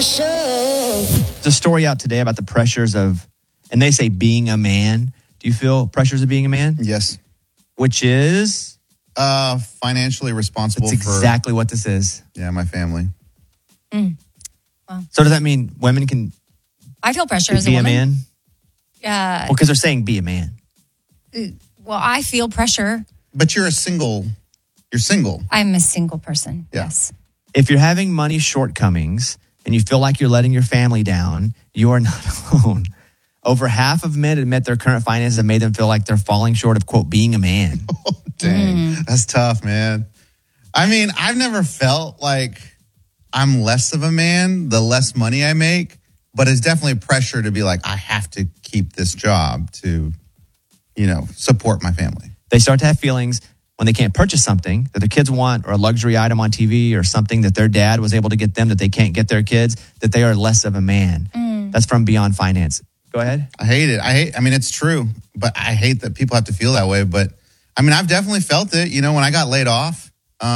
There's a story out today about the pressures of, and they say being a man. Do you feel pressures of being a man? Yes. Which is? Financially responsible That's exactly what this is. Yeah, my family. Wow. So does that mean women can I feel pressure as a be a woman. man? Well, because they're saying be a man. Well, I feel pressure. But you're single. I'm a single person. Yeah. Yes. If you're having money shortcomings and you feel like you're letting your family down, you are not alone. Over half of men admit their current finances have made them feel like they're falling short of, quote, being a man. Oh, dang. That's tough, man. I mean, I've never felt like I'm less of a man the less money I make, but it's definitely pressure to be like, I have to keep this job to, support my family. They start to have feelings when they can't purchase something that their kids want, or a luxury item on TV, or something that their dad was able to get them that they can't get their kids, that they are less of a man. That's from Beyond Finance. Go ahead. I hate it. It's true, but I hate that people have to feel that way. But I've definitely felt it. When I got laid off,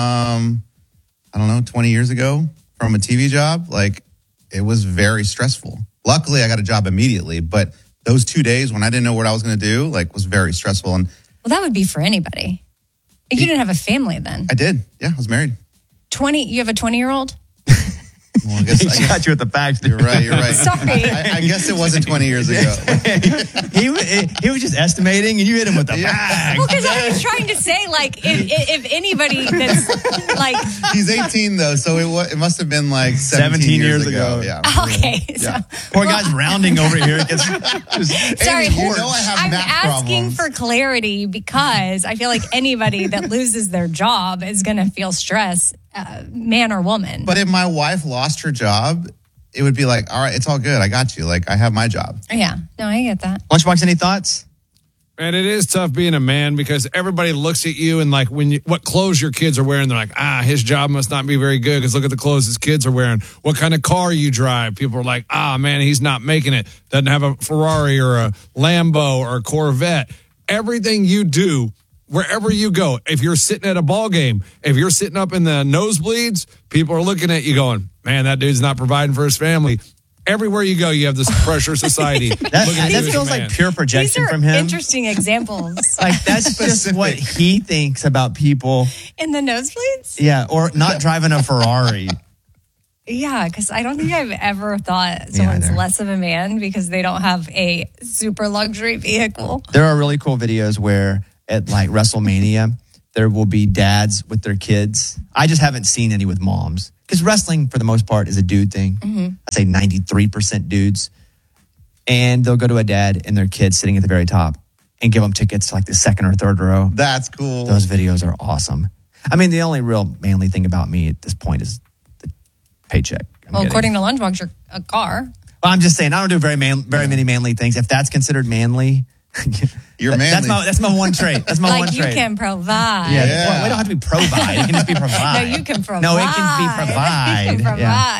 20 years ago from a TV job, it was very stressful. Luckily, I got a job immediately, but those 2 days when I didn't know what I was going to do, was very stressful. And Well, that would be for anybody. You didn't have a family then. I did. Yeah, I was married. You have a 2020-year-old? Well, I guess He got you with the facts. You're right. Sorry. I guess it wasn't 20 years ago. he was just estimating, and you hit him with the facts. Well, because I was trying to say, if anybody that's He's 18 though, so it must have been 17 years ago. Yeah. Okay. Yeah. Poor guy's rounding over here. It gets Sorry, Amy, I have I'm math asking problems. for clarity because I feel like anybody that loses their job is going to feel stress, man or woman. But if my wife lost her job, it would be all right, it's all good. I got you. I have my job. Yeah. No, I get that. Lunchbox, any thoughts? And it is tough being a man because everybody looks at you and what clothes your kids are wearing, they're like, his job must not be very good because look at the clothes his kids are wearing. What kind of car you drive? People are like, man, he's not making it. Doesn't have a Ferrari or a Lambo or a Corvette. Everything you do, wherever you go, if you're sitting at a ball game, if you're sitting up in the nosebleeds, people are looking at you going, man, that dude's not providing for his family. Everywhere you go, you have this pressure society. That feels like pure projection from him. Interesting examples. That's just what he thinks about people. In the nosebleeds? Yeah, or not driving a Ferrari. Yeah, because I don't think I've ever thought someone's either. less of a man because they don't have a super luxury vehicle. There are really cool videos where at WrestleMania, there will be dads with their kids. I just haven't seen any with moms. Because wrestling, for the most part, is a dude thing. I'd say 93% dudes. And they'll go to a dad and their kids sitting at the very top and give them tickets to the second or third row. That's cool. Those videos are awesome. The only real manly thing about me at this point is the paycheck. According to Lunchbox, you're a car. Well, I'm just saying, I don't do very many manly things. If that's considered manly... You're manly. That's my one trait. That's my one trait. You can provide. Yeah. Well, we don't have to be provide. It can just be provide. No, you can provide. No, it can be provide. You can provide. Yeah.